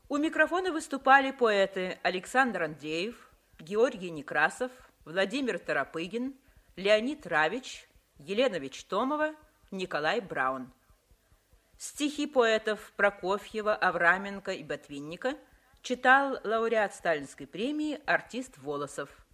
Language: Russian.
У микрофона выступали поэты Александр Андреев, Георгий Некрасов, Владимир Торопыгин, Леонид Равич, Елена Вичтомова, Николай Браун. Стихи поэтов Прокофьева, Авраменко и Ботвинника читал лауреат Сталинской премии артист Волосов.